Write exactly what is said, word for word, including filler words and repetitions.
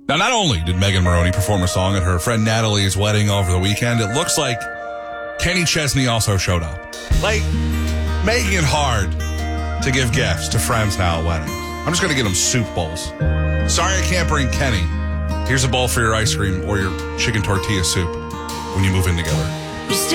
Now, not only did Megan Maroney perform a song at her friend Natalie's wedding over the weekend, it looks like Kenny Chesney also showed up. Like, making it hard to give gifts to friends now at weddings. I'm just going to get them soup bowls. Sorry I can't bring Kenny. Here's a bowl for your ice cream or your chicken tortilla soup when you move in together.